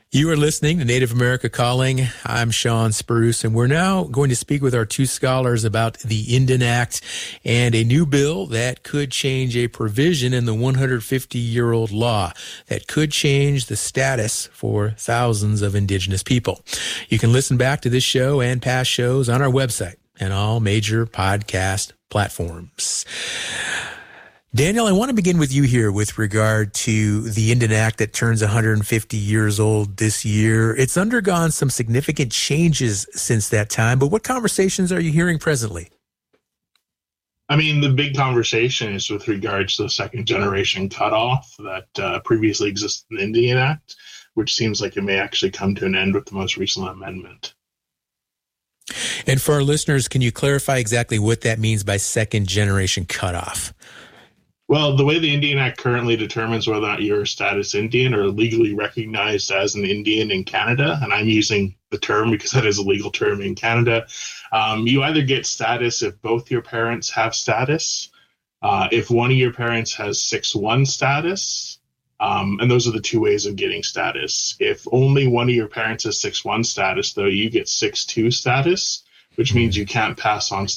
You are listening to Native America Calling. I'm Sean Spruce, and we're now going to speak with our two scholars about the Indian Act and a new bill that could change a provision in the 150-year-old law that could change the status for thousands of Indigenous people. You can listen back to this show and past shows on our website and all major podcast platforms. Daniel, I want to begin with you here with regard to the Indian Act that turns 150 years old this year. It's undergone some significant changes since that time, but what conversations are you hearing presently? I mean, the big conversation is with regards to the second generation cutoff that previously existed in the Indian Act, which seems like it may actually come to an end with the most recent amendment. And for our listeners, can you clarify exactly what that means by second generation cutoff? Well, the way the Indian Act currently determines whether or not you're a status Indian or legally recognized as an Indian in Canada, and I'm using the term because that is a legal term in Canada, you either get status if both your parents have status, if one of your parents has 6-1 status, and those are the two ways of getting status. If only one of your parents has 6-1 status, though, you get 6-2 status, which means you can't pass on